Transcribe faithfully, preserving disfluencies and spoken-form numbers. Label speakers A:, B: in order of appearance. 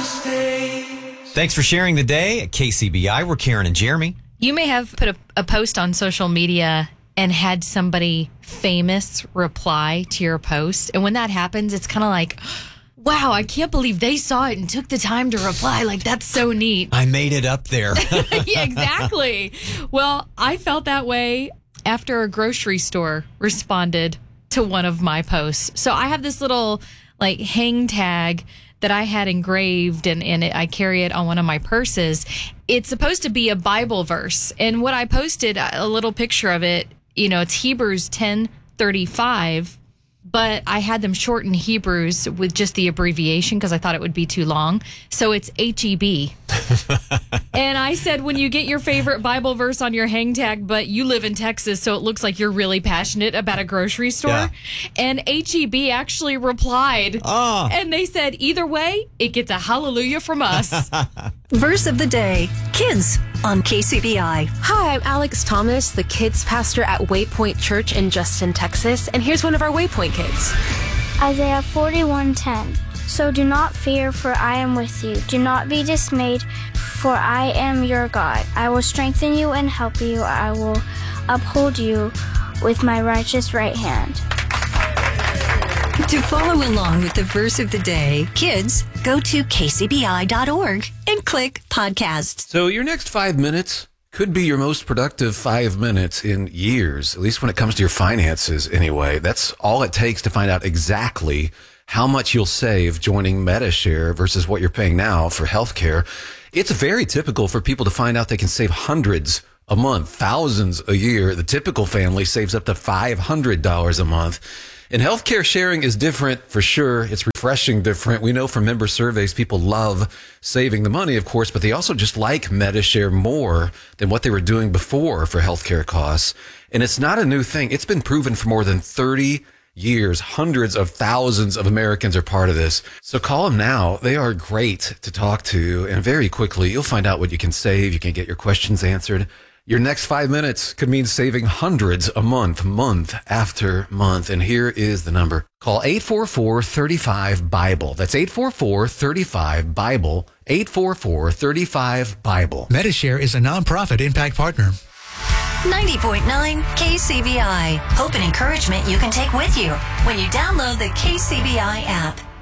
A: those days.
B: Thanks for sharing the day at K C B I. We're Karen and Jeremy.
C: You may have put a, a post on social media and had somebody famous reply to your post. And when that happens, it's kind of like, wow, I can't believe they saw it and took the time to reply. Like, that's so neat.
B: I made it up there.
C: Yeah, exactly. Well, I felt that way after a grocery store responded to one of my posts. So I have this little like hang tag that I had engraved and, and it, I carry it on one of my purses. It's supposed to be a Bible verse. And what I posted, a little picture of it, you know, it's Hebrews ten thirty-five, but I had them shorten Hebrews with just the abbreviation because I thought it would be too long. So it's H E B. And I said, when you get your favorite Bible verse on your hang tag, but you live in Texas, so it looks like you're really passionate about a grocery store.
B: Yeah.
C: And H E B actually replied.
B: Oh.
C: And they said, either way, it gets a hallelujah from us.
D: Verse of the day, kids on K C B I.
E: Hi, I'm Alex Thomas, the kids pastor at Waypoint Church in Justin, Texas. And here's one of our Waypoint kids.
F: Isaiah forty-one ten. So do not fear, for I am with you. Do not be dismayed, for I am your God. I will strengthen you and help you. I will uphold you with my righteous right hand.
D: To follow along with the verse of the day, kids, go to k c b i dot org and click podcasts.
G: So your next five minutes could be your most productive five minutes in years, at least when it comes to your finances anyway. That's all it takes to find out exactly how much you'll save joining Medi-Share versus what you're paying now for healthcare. It's very typical for people to find out they can save hundreds a month, thousands a year. The typical family saves up to five hundred dollars a month. And healthcare sharing is different for sure. It's refreshing different. We know from member surveys, people love saving the money, of course, but they also just like Medi-Share more than what they were doing before for healthcare costs. And it's not a new thing. It's been proven for more than thirty years. Hundreds of thousands of Americans are part of this. So call them now. They are great to talk to. And very quickly, you'll find out what you can save. You can get your questions answered. Your next five minutes could mean saving hundreds a month, month after month. And here is the number. Call eight four four, three five, BIBLE. That's eight four four, three five, BIBLE. eight four four, three five, BIBLE.
H: Medi-Share is a nonprofit impact partner.
D: ninety point nine K C B I. Hope and encouragement you can take with you when you download the K C B I app.